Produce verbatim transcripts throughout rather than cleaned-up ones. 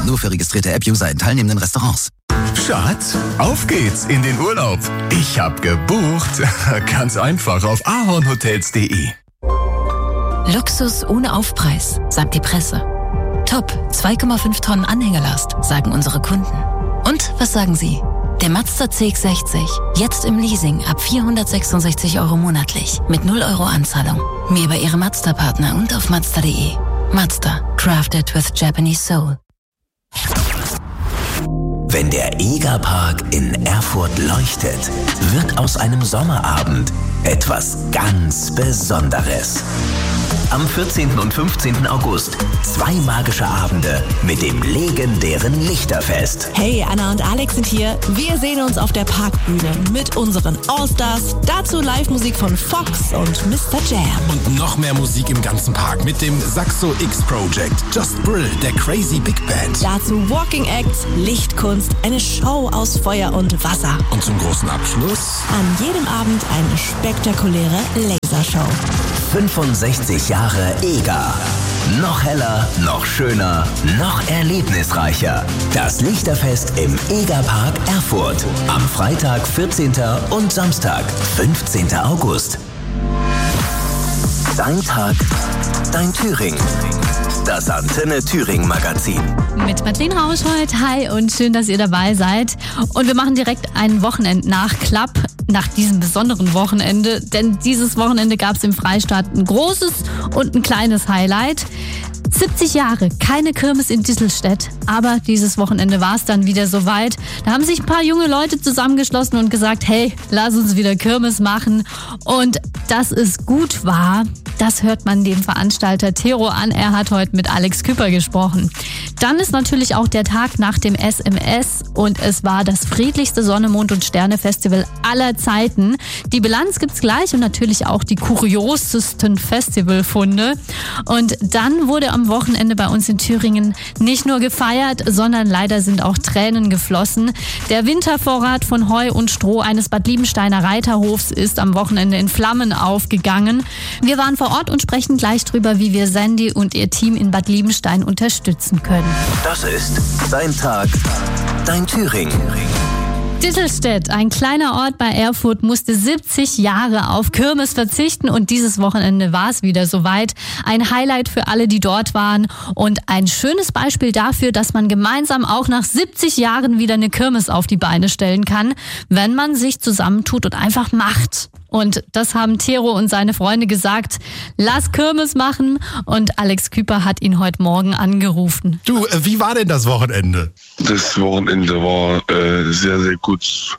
Nur für registrierte App-User in teilnehmenden Restaurants. Schatz, auf geht's in den Urlaub. Ich hab gebucht. Ganz einfach auf ahornhotels punkt de. Luxus ohne Aufpreis, sagt die Presse. Top, zwei Komma fünf Tonnen Anhängerlast, sagen unsere Kunden. Und was sagen Sie? Der Mazda C X sechzig, jetzt im Leasing ab vierhundertsechsundsechzig Euro monatlich, mit null Euro Anzahlung. Mehr bei Ihrem Mazda-Partner und auf mazda punkt de. Mazda, crafted with Japanese soul. Wenn der Egerpark in Erfurt leuchtet, wird aus einem Sommerabend etwas ganz Besonderes. Am vierzehnten und fünfzehnten August zwei magische Abende mit dem legendären Lichterfest. Hey, Anna und Alex sind hier. Wir sehen uns auf der Parkbühne mit unseren Allstars. Dazu Live-Musik von Fox und Mister Jam. Und noch mehr Musik im ganzen Park mit dem Saxo X Project, Just Brill, der Crazy Big Band. Dazu Walking Acts, Lichtkunst, eine Show aus Feuer und Wasser. Und zum großen Abschluss an jedem Abend eine spektakuläre Lasershow. fünfundsechzig Jahre Eger. Noch heller, noch schöner, noch erlebnisreicher. Das Lichterfest im Egerpark Erfurt. Am Freitag, vierzehnten und Samstag, fünfzehnten August. Dein Tag, dein Thüringen. Das Antenne Thüringen Magazin. Mit Madeleine Rauschhold. Hi und schön, dass ihr dabei seid. Und wir machen direkt einen Wochenend-Nachklapp nach diesem besonderen Wochenende. Denn dieses Wochenende gab es im Freistaat ein großes und ein kleines Highlight. siebzig Jahre, keine Kirmes in Distelstedt. Aber dieses Wochenende war es dann wieder soweit. Da haben sich ein paar junge Leute zusammengeschlossen und gesagt, hey, lass uns wieder Kirmes machen. Und dass es gut war, das hört man dem Veranstalter Tero an. Er hat heute mit Alex Küpper gesprochen. Dann ist natürlich auch der Tag nach dem S M S und es war das friedlichste Sonne, Mond und Sterne Festival aller Zeiten. Die Bilanz gibt's gleich und natürlich auch die kuriosesten Festivalfunde. Und dann wurde am Wochenende bei uns in Thüringen nicht nur gefeiert, sondern leider sind auch Tränen geflossen. Der Wintervorrat von Heu und Stroh eines Bad Liebensteiner Reiterhofs ist am Wochenende in Flammen aufgegangen. Wir waren vor Ort und sprechen gleich drüber, wie wir Sandy und ihr Team in Bad Liebenstein unterstützen können. Das ist dein Tag, dein Thüringen. Distelstedt, ein kleiner Ort bei Erfurt, musste siebzig Jahre auf Kirmes verzichten und dieses Wochenende war es wieder soweit. Ein Highlight für alle, die dort waren und ein schönes Beispiel dafür, dass man gemeinsam auch nach siebzig Jahren wieder eine Kirmes auf die Beine stellen kann, wenn man sich zusammentut und einfach macht. Und das haben Tero und seine Freunde gesagt, lass Kirmes machen und Alex Küpper hat ihn heute Morgen angerufen. Du, äh, wie war denn das Wochenende? Das Wochenende war äh, sehr, sehr gut.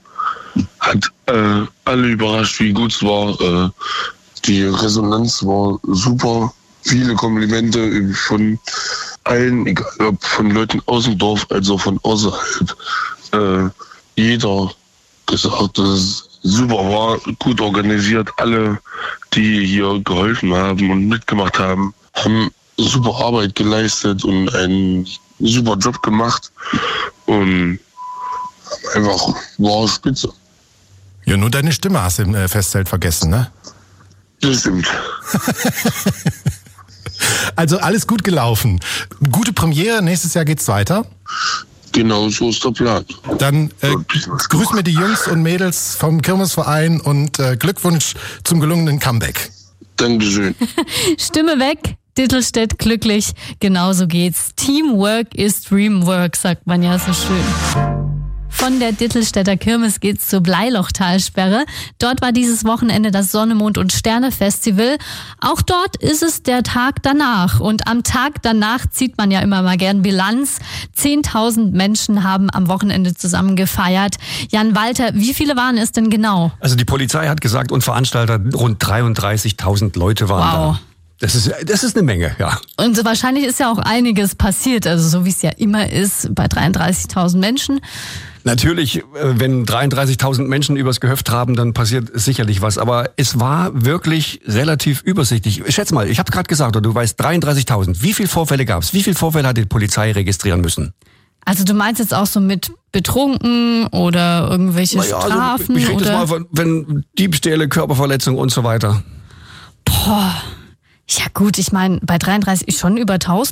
Hat äh, alle überrascht, wie gut es war. Äh, die Resonanz war super. Viele Komplimente von allen, egal ob von Leuten aus dem Dorf als auch von außerhalb. Äh, jeder gesagt, dass es super war, gut organisiert. Alle, die hier geholfen haben und mitgemacht haben, haben super Arbeit geleistet und einen super Job gemacht und einfach war spitze. Ja, nur deine Stimme hast du im äh, Festzelt vergessen, ne? Das stimmt. Also alles gut gelaufen. Gute Premiere, nächstes Jahr geht's weiter. Genau, so ist der Plan. Dann äh, grüß mir die Jungs und Mädels vom Kirmesverein und äh, Glückwunsch zum gelungenen Comeback. Dankeschön. Stimme weg, Dittelstedt glücklich, genauso geht's. Teamwork is Dreamwork, sagt man ja so schön. Von der Dittelstädter Kirmes geht's zur Bleilochtalsperre. Dort war dieses Wochenende das Sonne, Mond und Sterne Festival. Auch dort ist es der Tag danach. Und am Tag danach zieht man ja immer mal gern Bilanz. zehntausend Menschen haben am Wochenende zusammen gefeiert. Jan Walter, wie viele waren es denn genau? Also die Polizei hat gesagt und Veranstalter, rund dreiunddreißigtausend Leute waren wow. da. Das ist, das ist eine Menge, ja. Und wahrscheinlich ist ja auch einiges passiert, also so wie es ja immer ist bei dreiunddreißigtausend Menschen. Natürlich, wenn dreiunddreißigtausend Menschen übers Gehöft traben, dann passiert sicherlich was. Aber es war wirklich relativ übersichtlich. Schätz mal, ich habe gerade gesagt, du weißt dreiunddreißigtausend. Wie viele Vorfälle gab es? Wie viele Vorfälle hat die Polizei registrieren müssen? Also du meinst jetzt auch so mit betrunken oder irgendwelche naja, Strafen? Also ich rede oder? jetzt mal von wenn Diebstähle, Körperverletzung und so weiter. Boah, ja gut, ich meine bei dreiunddreißig schon über tausend?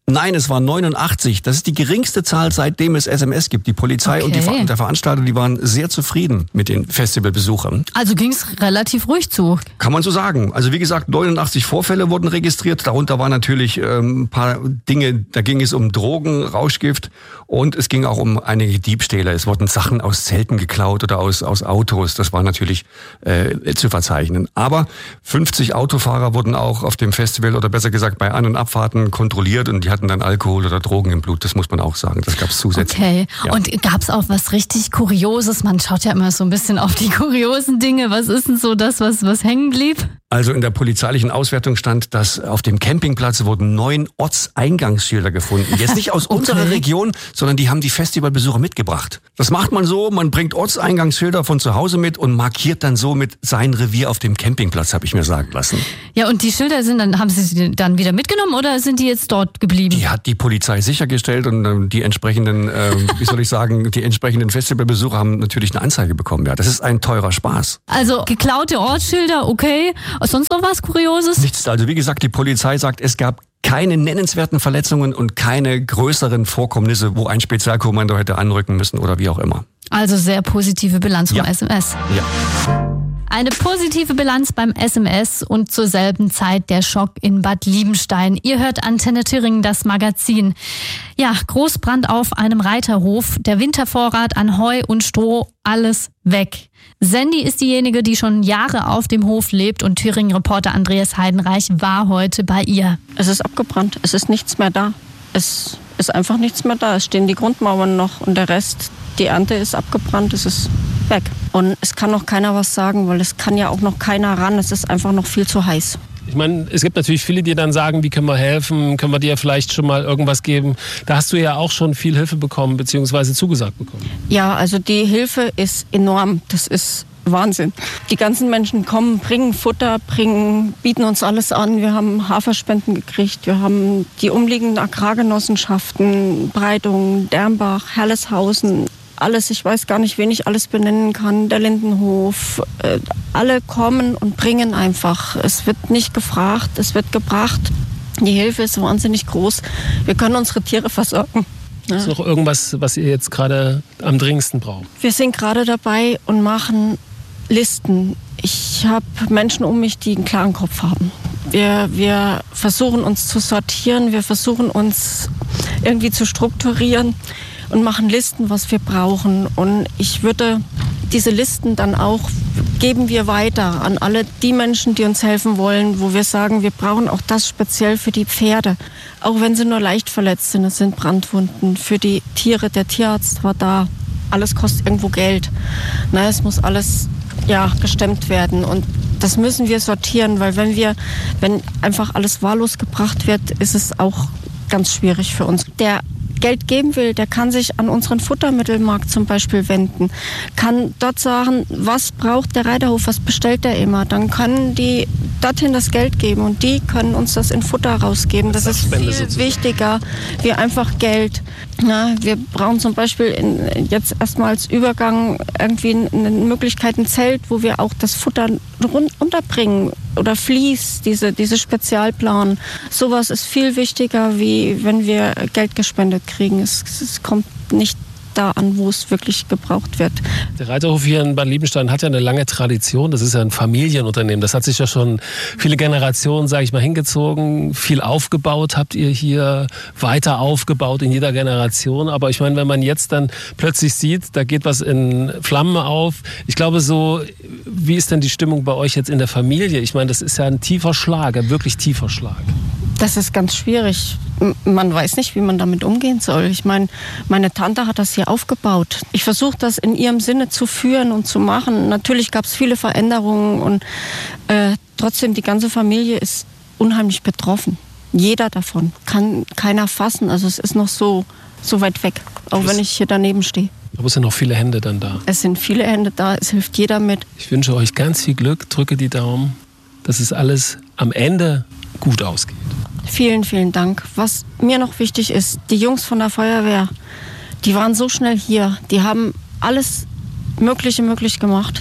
Nein, es war neunundachtzig. Das ist die geringste Zahl, seitdem es S M S gibt. Die Polizei Okay. und, die, Ver- und der Veranstalter, die waren sehr zufrieden mit den Festivalbesuchern. Also ging es relativ ruhig zu. Kann man so sagen. Also wie gesagt, neunundachtzig Vorfälle wurden registriert. Darunter waren natürlich ähm, ein paar Dinge, da ging es um Drogen, Rauschgift und es ging auch um einige Diebstähle. Es wurden Sachen aus Zelten geklaut oder aus, aus Autos. Das war natürlich äh, zu verzeichnen. Aber fünfzig Autofahrer wurden auch auf dem Festival oder besser gesagt bei An- und Abfahrten kontrolliert und die hatten dann Alkohol oder Drogen im Blut. Das muss man auch sagen. Das gab es zusätzlich. Okay. Ja. Und gab es auch was richtig Kurioses? Man schaut ja immer so ein bisschen auf die kuriosen Dinge. Was ist denn so das, was, was hängen blieb? Also in der polizeilichen Auswertung stand, dass auf dem Campingplatz wurden neun Ortseingangsschilder gefunden. Jetzt nicht aus Okay. unserer Region, sondern die haben die Festivalbesucher mitgebracht. Das macht man so, man bringt Ortseingangsschilder von zu Hause mit und markiert dann somit sein Revier auf dem Campingplatz, habe ich mir sagen lassen. Ja, und die Schilder sind dann, haben Sie sie dann wieder mitgenommen oder sind die jetzt dort geblieben? Die hat die Polizei sichergestellt und ähm, die entsprechenden, ähm, wie soll ich sagen, die entsprechenden Festivalbesucher haben natürlich eine Anzeige bekommen. Ja, das ist ein teurer Spaß. Also geklaute Ortsschilder, okay. Sonst noch was Kurioses? Nichts, also wie gesagt, die Polizei sagt, es gab keine nennenswerten Verletzungen und keine größeren Vorkommnisse, wo ein Spezialkommando hätte anrücken müssen oder wie auch immer. Also sehr positive Bilanz vom Ja. S M S. Ja. Eine positive Bilanz beim S M S und zur selben Zeit der Schock in Bad Liebenstein. Ihr hört Antenne Thüringen, das Magazin. Ja, Großbrand auf einem Reiterhof. Der Wintervorrat an Heu und Stroh, alles weg. Sandy ist diejenige, die schon Jahre auf dem Hof lebt und Thüringen-Reporter Andreas Heidenreich war heute bei ihr. Es ist abgebrannt, es ist nichts mehr da. Es ist einfach nichts mehr da. Es stehen die Grundmauern noch und der Rest, die Ernte ist abgebrannt, es ist weg. Und es kann noch keiner was sagen, weil es kann ja auch noch keiner ran. Es ist einfach noch viel zu heiß. Ich meine, es gibt natürlich viele, die dann sagen, wie können wir helfen, können wir dir vielleicht schon mal irgendwas geben. Da hast du ja auch schon viel Hilfe bekommen, beziehungsweise zugesagt bekommen. Ja, also die Hilfe ist enorm. Das ist Wahnsinn. Die ganzen Menschen kommen, bringen Futter, bringen, bieten uns alles an. Wir haben Haferspenden gekriegt. Wir haben die umliegenden Agrargenossenschaften, Breitung, Dermbach, Herleshausen. Alles, ich weiß gar nicht, wen ich alles benennen kann, der Lindenhof, äh, alle kommen und bringen einfach. Es wird nicht gefragt, es wird gebracht. Die Hilfe ist wahnsinnig groß. Wir können unsere Tiere versorgen. Ja. Ist noch irgendwas, was ihr jetzt gerade am dringendsten braucht? Wir sind gerade dabei und machen Listen. Ich habe Menschen um mich, die einen klaren Kopf haben. Wir, wir versuchen uns zu sortieren, wir versuchen uns irgendwie zu strukturieren und machen Listen, was wir brauchen. Und ich würde diese Listen dann auch, geben wir weiter an alle die Menschen, die uns helfen wollen, wo wir sagen, wir brauchen auch das speziell für die Pferde. Auch wenn sie nur leicht verletzt sind, es sind Brandwunden. Für die Tiere, der Tierarzt war da. Alles kostet irgendwo Geld. Na, es muss alles ja, gestemmt werden. Und das müssen wir sortieren, weil wenn wir, wenn einfach alles wahllos gebracht wird, ist es auch ganz schwierig für uns. Der Geld geben will, der kann sich an unseren Futtermittelmarkt zum Beispiel wenden, kann dort sagen, was braucht der Reiterhof, was bestellt er immer. Dann können die dorthin das Geld geben und die können uns das in Futter rausgeben. Das ist viel wichtiger wie einfach Geld. Na, wir brauchen zum Beispiel in, jetzt erstmal als Übergang irgendwie eine Möglichkeit, ein Zelt, wo wir auch das Futter run- unterbringen oder Vlies, diese, diese Spezialplan. Sowas ist viel wichtiger, wie wenn wir Geld gespendet kriegen. Es, es kommt nicht da an, wo es wirklich gebraucht wird. Der Reiterhof hier in Bad Liebenstein hat ja eine lange Tradition. Das ist ja ein Familienunternehmen. Das hat sich ja schon viele Generationen, sage ich mal, hingezogen. Viel aufgebaut habt ihr hier, weiter aufgebaut in jeder Generation. Aber ich meine, wenn man jetzt dann plötzlich sieht, da geht was in Flammen auf. Ich glaube so, wie ist denn die Stimmung bei euch jetzt in der Familie? Ich meine, das ist ja ein tiefer Schlag, ein wirklich tiefer Schlag. Das ist ganz schwierig. Man weiß nicht, wie man damit umgehen soll. Ich meine, meine Tante hat das hier aufgebaut. Ich versuche das in ihrem Sinne zu führen und zu machen. Natürlich gab es viele Veränderungen und äh, trotzdem die ganze Familie ist unheimlich betroffen. Jeder davon kann keiner fassen. Also es ist noch so, so weit weg, auch wenn ich hier daneben stehe. Aber es sind noch viele Hände dann da. Es sind viele Hände da, es hilft jeder mit. Ich wünsche euch ganz viel Glück, drücke die Daumen, dass es alles am Ende gut ausgeht. Vielen, vielen Dank. Was mir noch wichtig ist, die Jungs von der Feuerwehr, die waren so schnell hier. Die haben alles Mögliche möglich gemacht.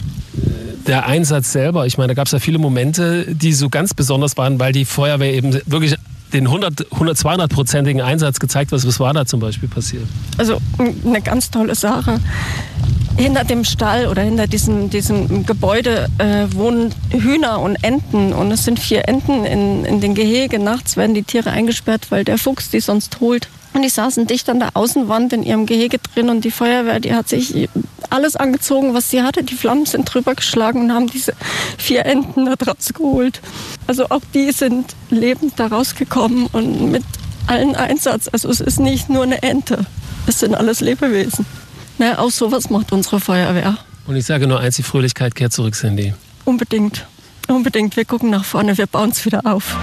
Der Einsatz selber, ich meine, da gab es ja viele Momente, die so ganz besonders waren, weil die Feuerwehr eben wirklich den hundert, hundert, zweihundert-prozentigen Einsatz gezeigt. Was, was war da zum Beispiel passiert? Also eine ganz tolle Sache. Hinter dem Stall oder hinter diesem, diesem Gebäude äh, wohnen Hühner und Enten. Und es sind vier Enten in, in den Gehege. Nachts werden die Tiere eingesperrt, weil der Fuchs die sonst holt. Und die saßen dicht an der Außenwand in ihrem Gehege drin. Und die Feuerwehr, die hat sich alles angezogen, was sie hatte. Die Flammen sind drüber geschlagen und haben diese vier Enten da draus geholt. Also auch die sind lebend da rausgekommen und mit allen Einsatz. Also es ist nicht nur eine Ente. Es sind alles Lebewesen. Na, auch sowas macht unsere Feuerwehr. Und ich sage nur eins, die Fröhlichkeit kehrt zurück, Cindy. Unbedingt. Unbedingt. Wir gucken nach vorne, wir bauen es wieder auf.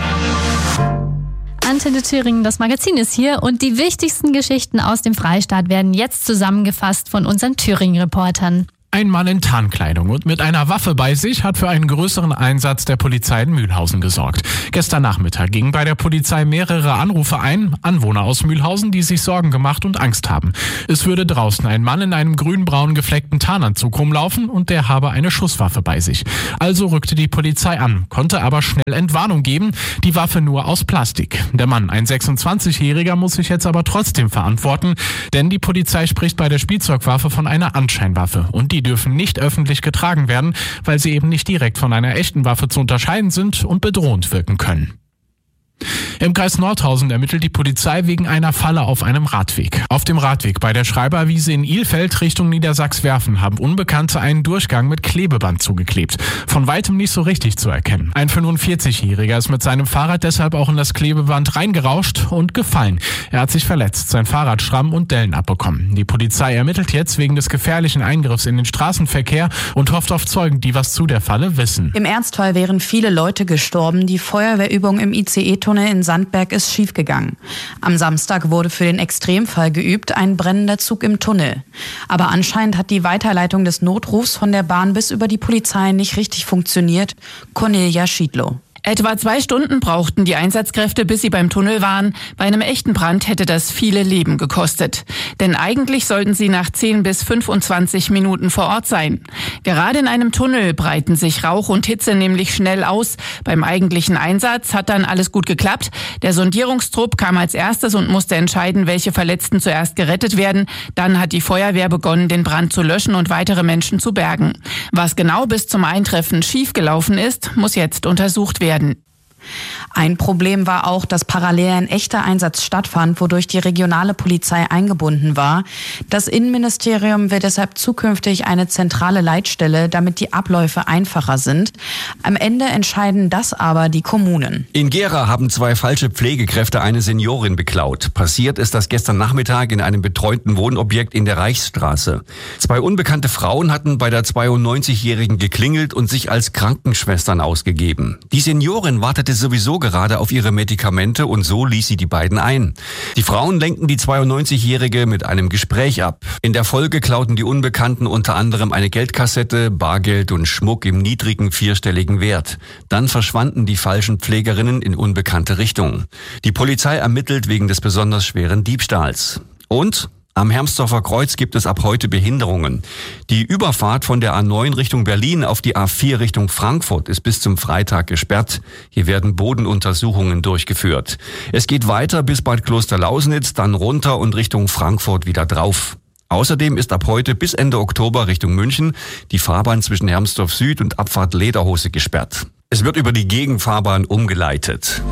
Antenne Thüringen, das Magazin ist hier und die wichtigsten Geschichten aus dem Freistaat werden jetzt zusammengefasst von unseren Thüringen-Reportern. Ein Mann in Tarnkleidung und mit einer Waffe bei sich hat für einen größeren Einsatz der Polizei in Mühlhausen gesorgt. Gestern Nachmittag gingen bei der Polizei mehrere Anrufe ein, Anwohner aus Mühlhausen, die sich Sorgen gemacht und Angst haben. Es würde draußen ein Mann in einem grün-braun gefleckten Tarnanzug rumlaufen und der habe eine Schusswaffe bei sich. Also rückte die Polizei an, konnte aber schnell Entwarnung geben, die Waffe nur aus Plastik. Der Mann, ein sechsundzwanzigjähriger, muss sich jetzt aber trotzdem verantworten, denn die Polizei spricht bei der Spielzeugwaffe von einer Anscheinwaffe und die Die dürfen nicht öffentlich getragen werden, weil sie eben nicht direkt von einer echten Waffe zu unterscheiden sind und bedrohend wirken können. Im Kreis Nordhausen ermittelt die Polizei wegen einer Falle auf einem Radweg. Auf dem Radweg bei der Schreiberwiese in Ilfeld Richtung Niedersachswerfen haben Unbekannte einen Durchgang mit Klebeband zugeklebt. Von weitem nicht so richtig zu erkennen. Ein fünfundvierzigjähriger ist mit seinem Fahrrad deshalb auch in das Klebeband reingerauscht und gefallen. Er hat sich verletzt, sein Fahrrad Schramm und Dellen abbekommen. Die Polizei ermittelt jetzt wegen des gefährlichen Eingriffs in den Straßenverkehr und hofft auf Zeugen, die was zu der Falle wissen. Im Ernstfall wären viele Leute gestorben. Die Feuerwehrübung im I C E-Tunnel in Sandberg ist schiefgegangen. Am Samstag wurde für den Extremfall geübt, ein brennender Zug im Tunnel. Aber anscheinend hat die Weiterleitung des Notrufs von der Bahn bis über die Polizei nicht richtig funktioniert. Cornelia Schiedlow. Etwa zwei Stunden brauchten die Einsatzkräfte, bis sie beim Tunnel waren. Bei einem echten Brand hätte das viele Leben gekostet. Denn eigentlich sollten sie nach zehn bis fünfundzwanzig Minuten vor Ort sein. Gerade in einem Tunnel breiten sich Rauch und Hitze nämlich schnell aus. Beim eigentlichen Einsatz hat dann alles gut geklappt. Der Sondierungstrupp kam als erstes und musste entscheiden, welche Verletzten zuerst gerettet werden. Dann hat die Feuerwehr begonnen, den Brand zu löschen und weitere Menschen zu bergen. Was genau bis zum Eintreffen schiefgelaufen ist, muss jetzt untersucht werden. Ein Problem war auch, dass parallel ein echter Einsatz stattfand, wodurch die regionale Polizei eingebunden war. Das Innenministerium will deshalb zukünftig eine zentrale Leitstelle, damit die Abläufe einfacher sind. Am Ende entscheiden das aber die Kommunen. In Gera haben zwei falsche Pflegekräfte eine Seniorin beklaut. Passiert ist das gestern Nachmittag in einem betreuten Wohnobjekt in der Reichsstraße. Zwei unbekannte Frauen hatten bei der zweiundneunzigjährigen geklingelt und sich als Krankenschwestern ausgegeben. Die Seniorin wartete sowieso gerade auf ihre Medikamente und so ließ sie die beiden ein. Die Frauen lenkten die zweiundneunzigjährige mit einem Gespräch ab. In der Folge klauten die Unbekannten unter anderem eine Geldkassette, Bargeld und Schmuck im niedrigen vierstelligen Wert. Dann verschwanden die falschen Pflegerinnen in unbekannte Richtungen. Die Polizei ermittelt wegen des besonders schweren Diebstahls. Und am Hermsdorfer Kreuz gibt es ab heute Behinderungen. Die Überfahrt von der A neun Richtung Berlin auf die A vier Richtung Frankfurt ist bis zum Freitag gesperrt. Hier werden Bodenuntersuchungen durchgeführt. Es geht weiter bis Bad Klosterlausnitz, dann runter und Richtung Frankfurt wieder drauf. Außerdem ist ab heute bis Ende Oktober Richtung München die Fahrbahn zwischen Hermsdorf Süd und Abfahrt Lederhose gesperrt. Es wird über die Gegenfahrbahn umgeleitet.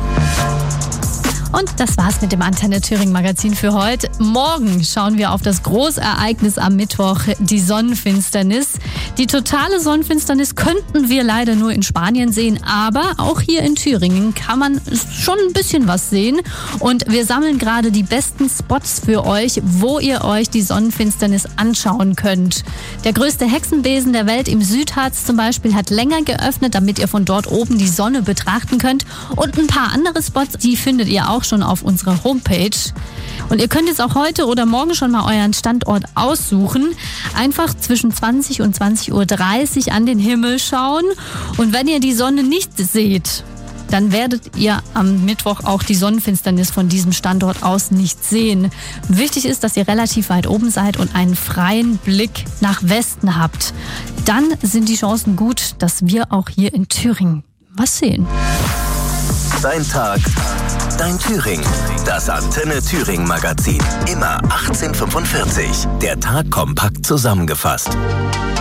Und das war's mit dem Antenne Thüringen Magazin für heute. Morgen schauen wir auf das Großereignis am Mittwoch, die Sonnenfinsternis. Die totale Sonnenfinsternis könnten wir leider nur in Spanien sehen, aber auch hier in Thüringen kann man schon ein bisschen was sehen. Und wir sammeln gerade die besten Spots für euch, wo ihr euch die Sonnenfinsternis anschauen könnt. Der größte Hexenbesen der Welt im Südharz zum Beispiel hat länger geöffnet, damit ihr von dort oben die Sonne betrachten könnt. Und ein paar andere Spots, die findet ihr auch schon auf unserer Homepage. Und ihr könnt jetzt auch heute oder morgen schon mal euren Standort aussuchen. Einfach zwischen zwanzig und zwanzig Uhr dreißig an den Himmel schauen. Und wenn ihr die Sonne nicht seht, dann werdet ihr am Mittwoch auch die Sonnenfinsternis von diesem Standort aus nicht sehen. Wichtig ist, dass ihr relativ weit oben seid und einen freien Blick nach Westen habt. Dann sind die Chancen gut, dass wir auch hier in Thüringen was sehen. Dein Tag Dein Thüringen. Das Antenne Thüringen Magazin. Immer achtzehn Uhr fünfundvierzig. Der Tag kompakt zusammengefasst.